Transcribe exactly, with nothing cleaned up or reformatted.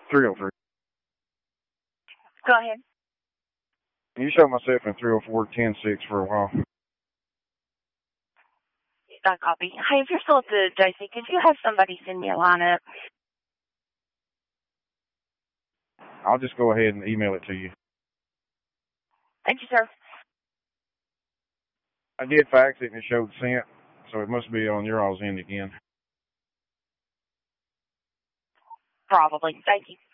three oh three. Go ahead. You showed myself in three oh four, ten six for a while. Not copy. Hey, if you're still at the J C, could you have somebody send me a lineup? I'll just go ahead and email it to you. Thank you, sir. I did fax it and it showed sent, so it must be on your all's end again. Probably. Thank you.